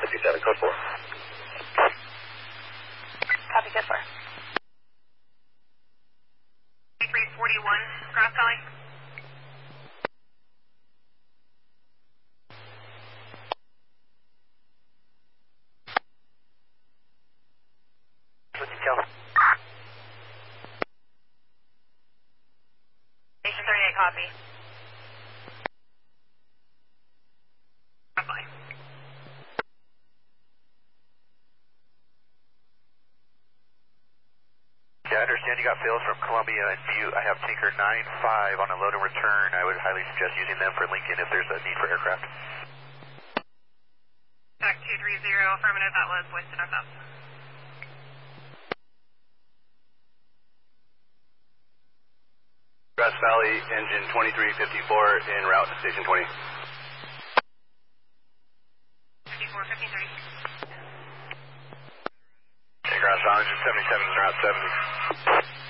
57, code 4. Copy, code 4. 341, Grass Valley. Detail. Station 38, copy. Bye-bye. Yeah, I understand you got fails from Columbia and Butte. I have Tinker 9-5 on a load and return. I would highly suggest using them for Lincoln if there's a need for aircraft. Back 230, affirmative, that was Weston FF. Grass Valley, engine 2354 en route to station 20. 54, 1530. Okay, Grass Valley, engine 77 is route 70.